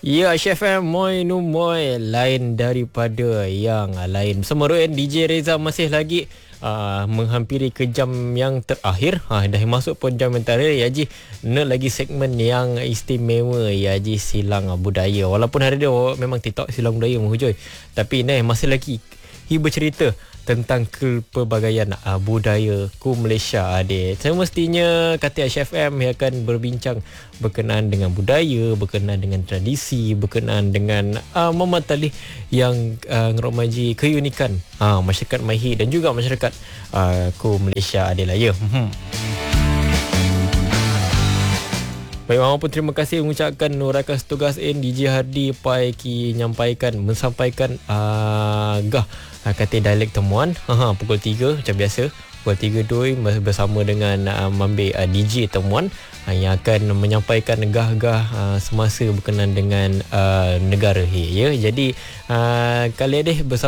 Ya, Chef M, moi nu moi lain daripada yang lain. Bersama Royan, DJ Reza masih lagi menghampiri ke jam yang terakhir. Dah masuk pun jam yang terakhir. Ya Ji, nak lagi segmen yang istimewa, Ya Ji, silang budaya. Walaupun hari dia memang TikTok silang budaya menghujui, tapi ni masih lagi bercerita tentang kepelbagaian budaya ku Malaysia adik. Semestinya kata Chef M yang akan berbincang berkenaan dengan budaya, berkenaan dengan tradisi, berkenaan dengan mematali yang ngeromaji keunikan masyarakat Mahi dan juga masyarakat ku Malaysia adik lah ya. Baik, Mama pun terima kasih mengucapkan rakan setugas DJ Hardi Paiki menyampaikan kata dialek temuan pukul 3 macam biasa. Pukul 3 doi bersama dengan Mambe DJ temuan yang akan menyampaikan gah-gah semasa berkenaan dengan negara ya. Jadi kali ini bersama